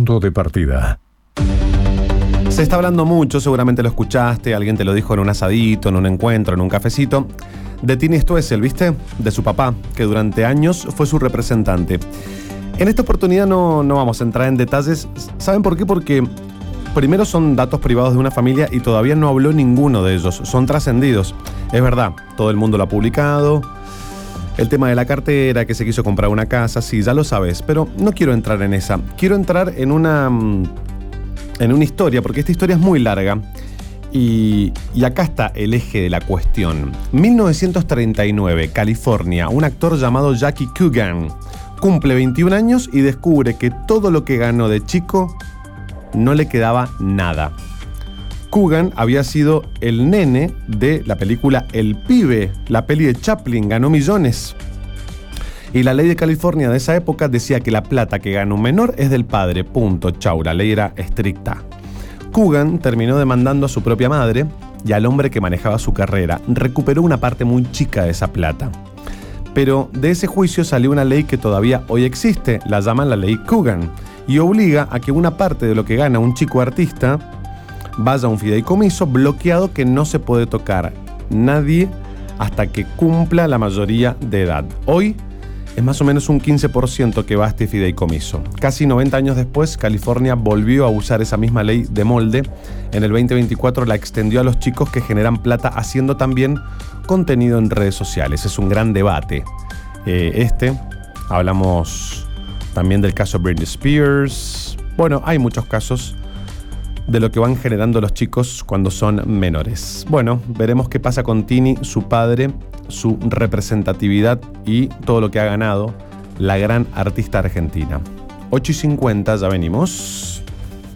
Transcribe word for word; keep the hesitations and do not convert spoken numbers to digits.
Punto de partida. Se está hablando mucho, seguramente lo escuchaste, alguien te lo dijo en un asadito, en un encuentro, en un cafecito, de Tini Stoessel, ¿viste? De su papá, que durante años fue su representante. En esta oportunidad no, no vamos a entrar en detalles. ¿Saben por qué? Porque primero son datos privados de una familia y todavía no habló ninguno de ellos. Son trascendidos. Es verdad, todo el mundo lo ha publicado. El tema de la cartera, que se quiso comprar una casa, sí, ya lo sabes, pero no quiero entrar en esa. Quiero entrar en una, en una historia, porque esta historia es muy larga. Y, y acá está el eje de la cuestión. mil novecientos treinta y nueve, California, un actor llamado Jackie Coogan cumple veintiún años y descubre que todo lo que ganó de chico no le quedaba nada. Coogan había sido el nene de la película El Pibe, la peli de Chaplin, ganó millones. Y la ley de California de esa época decía que la plata que gana un menor es del padre, punto, chau, la ley era estricta. Coogan terminó demandando a su propia madre y al hombre que manejaba su carrera. Recuperó una parte muy chica de esa plata. Pero de ese juicio salió una ley que todavía hoy existe, la llaman la ley Coogan, y obliga a que una parte de lo que gana un chico artista vaya a un fideicomiso bloqueado que no se puede tocar nadie hasta que cumpla la mayoría de edad. Hoy es más o menos un quince por ciento que va a este fideicomiso. Casi noventa años después, California volvió a usar esa misma ley de molde. En el veinte veinticuatro la extendió a los chicos que generan plata haciendo también contenido en redes sociales. Es un gran debate. Eh, este, hablamos también del caso Britney Spears. Bueno, hay muchos casos de lo que van generando los chicos cuando son menores. Bueno, veremos qué pasa con Tini, su padre, su representatividad y todo lo que ha ganado la gran artista argentina. ocho y cincuenta, ya venimos.